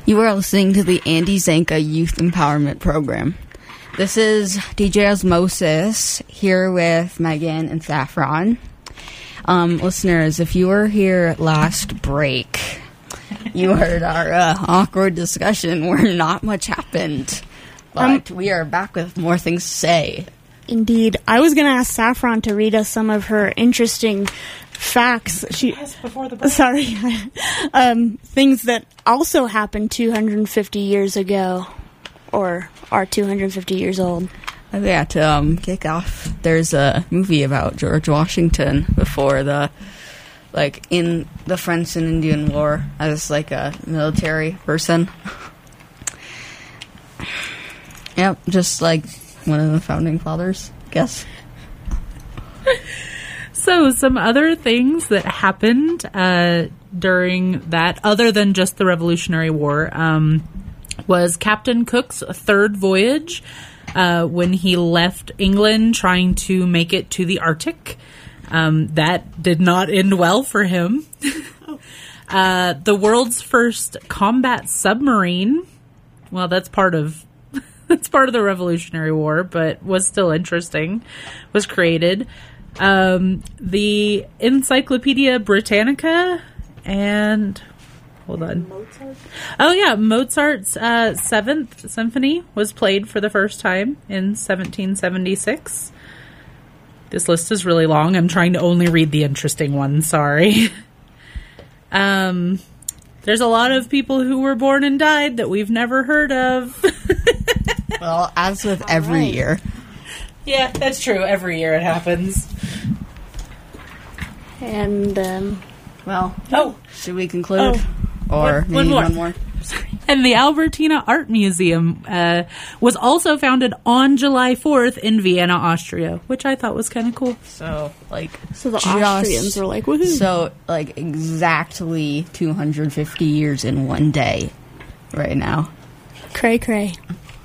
You are listening to the Andy Zanka Youth Empowerment Program. This is DJ Osmosis here with Megan and Saffron. Listeners, if you were here last break, you heard our awkward discussion where not much happened. But we are back with more things to say. Indeed. I was going to ask Saffron to read us some of her interesting facts. Before the break. Sorry. Things that also happened 250 years ago, or are 250 years old. Oh, yeah, to kick off, there's a movie about George Washington before in the French and Indian War as like a military person. Yep, just like one of the founding fathers, I guess. So, some other things that happened during that, other than just the Revolutionary War, was Captain Cook's third voyage when he left England trying to make it to the Arctic. That did not end well for him. The world's first combat submarine, well, that's part of the Revolutionary War, but was still interesting, was created. The Encyclopedia Britannica and... Hold on. Mozart? Oh, yeah. Mozart's Seventh Symphony was played for the first time in 1776. This list is really long. I'm trying to only read the interesting ones. Sorry. There's a lot of people who were born and died that we've never heard of. Well, as with every year. Yeah, that's true. Every year it happens. And, should we conclude? Or one more. And the Albertina Art Museum was also founded on July 4th in Vienna, Austria, which I thought was kind of cool. So the Austrians were like, woohoo. So, exactly 250 years in one day right now. Cray cray.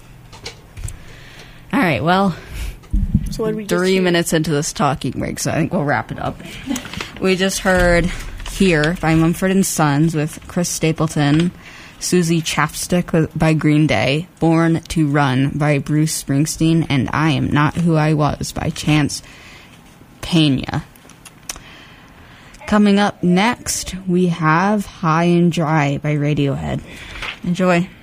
All right, well, so what did we 3 minutes into this talking break, so I think we'll wrap it up. We just heard Here by Mumford & Sons with Chris Stapleton, Susie Chapstick by Green Day, Born to Run by Bruce Springsteen, and I Am Not Who I Was by Chance Pena. Coming up next, we have High and Dry by Radiohead. Enjoy.